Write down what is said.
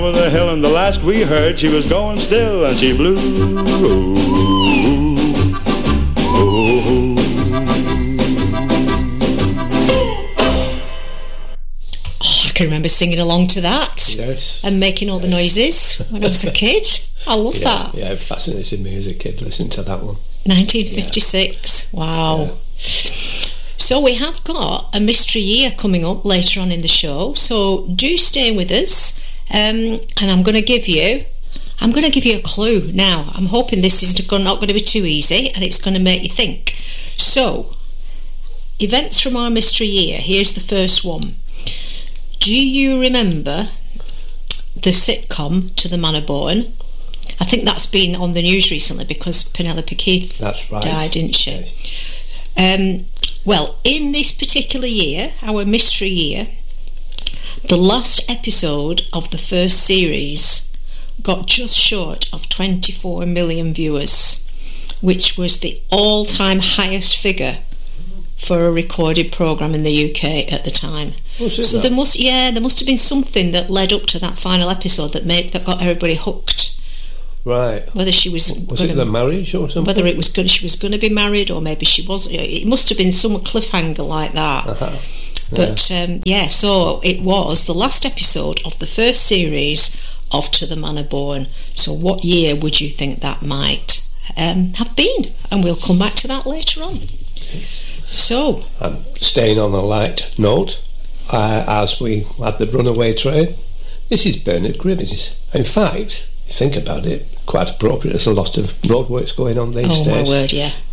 Over the hill, and the last we heard, she was going still, and she blew. I can remember singing along to that. Yes. And making all the noises when I was a kid. I love that. Yeah, it fascinated me as a kid, listening to that one. 1956. Yeah. Wow. Yeah. So we have got a mystery year coming up later on in the show. So do stay with us. And I'm going to give you a clue now. I'm hoping this is not going to be too easy and it's going to make you think. So, events from our mystery year. Here's the first one. Do you remember the sitcom To the Manor Born? I think that's been on the news recently because Penelope Keith died, didn't she? Yes. Well, in this particular year, our mystery year, the last episode of the first series got just short of 24 million viewers, which was the all-time highest figure for a recorded programme in the UK at the time. So there must have been something that led up to that final episode that got everybody hooked. Right. Whether she was it the marriage or something? Whether she was going to be married, or maybe she wasn't. It must have been some cliffhanger like that. Uh-huh. But so it was the last episode of the first series of To the Manor Born. So what year would you think that might have been? And we'll come back to that later on. Yes. So, staying on a light note, as we had the runaway train, this is Bernard Cribbins. In fact, think about it, quite appropriate. There's a lot of roadworks going on these days. Oh my word, yeah.